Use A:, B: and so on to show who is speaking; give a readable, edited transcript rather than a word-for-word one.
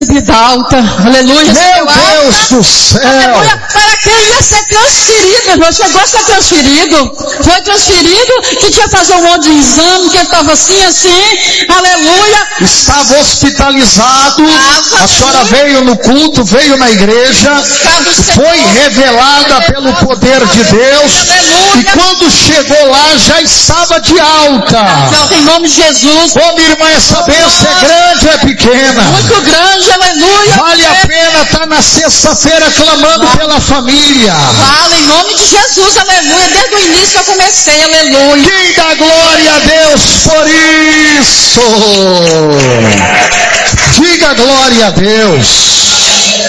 A: vida alta, aleluia.
B: Meu Deus do céu.
A: Aleluia. Para quem ia ser transferido, irmão, chegou a ser transferido, foi transferido, que tinha que fazer um monte de exame, que estava assim, aleluia.
B: Estava hospitalizado, a senhora veio no culto, veio na igreja, foi revelada pelo poder de Deus, e quando chegou lá já estava de alta.
A: Em nome de Jesus.
B: Ô minha irmã, essa bênção é grande ou é pequena?
A: Muito grande, aleluia.
B: Vale a pena estar na sexta-feira clamando pela família.
A: Fala em nome de Jesus, aleluia. Desde o início eu comecei, aleluia.
B: Quem dá glória a Deus por isso? Diga glória a Deus.